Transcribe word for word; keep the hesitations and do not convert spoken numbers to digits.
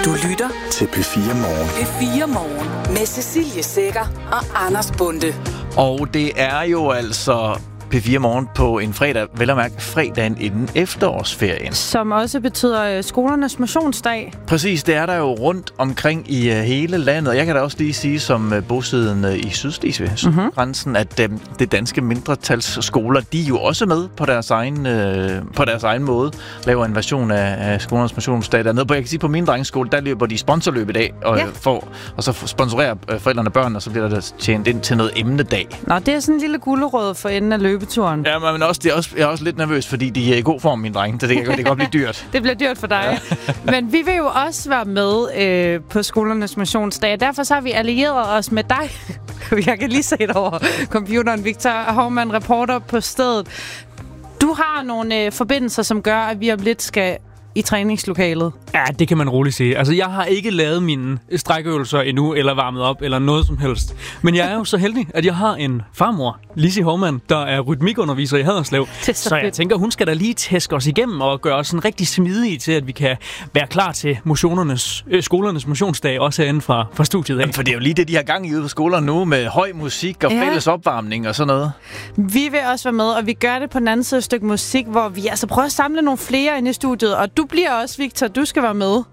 Du lytter til P fire Morgen. P fire Morgen med Cecilie Sækker og Anders Bonde. Og det er jo altså P fire Morgen på en fredag, vel at mærke fredagen inden efterårsferien. Som også betyder skolernes motionsdag. Præcis, det er der jo rundt omkring i uh, hele landet. Jeg kan da også lige sige, som uh, bosiddende uh, i Sydslesvig, mm-hmm. grænsen, at uh, det danske mindretalsskoler, de er jo også med på deres egen, uh, på deres egen måde. Laver en version af, af skolernes motionsdag dernede. Jeg kan sige, på min drengeskole, der løber de sponsorløb i dag, og, ja. for, og så sponsorerer uh, forældrene børn, og så bliver der tjent ind til noget emnedag. Nå, det er sådan en lille gulerod for enden af løbeturen. Ja, men også, det er også, jeg er også lidt nervøs, fordi de er i god form, mine drenge. Så det kan, det kan godt blive dyrt. Det bliver dyrt for dig. Ja. Men vi vil jo også være med øh, på skolernes motionsdag. Derfor så har vi allieret os med dig. Jeg kan lige se det over computeren. Victor Hovmand, reporter på stedet. Du har nogle øh, forbindelser, som gør, at vi om lidt skal i træningslokalet. Ja, det kan man roligt sige. Altså, jeg har ikke lavet mine strækøvelser endnu, eller varmet op, eller noget som helst. Men jeg er jo så heldig, at jeg har en farmor, Lizzie Hovmand, der er rytmikunderviser i Haderslev. Så, så jeg tænker, hun skal da lige tæske os igennem og gøre os sådan rigtig smidige til, at vi kan være klar til motionernes, øh, skolernes motionsdag, også herinde fra, fra studiet af. Jamen, for det er jo lige det, de har gang i ude på skolerne nu, med høj musik og ja. fælles opvarmning og sådan noget. Vi vil også være med, og vi gør det på den anden side et stykke musik, hvor vi altså prøver at samle nogle flere inde i studiet, og du bliver også, Victor, du skal være med.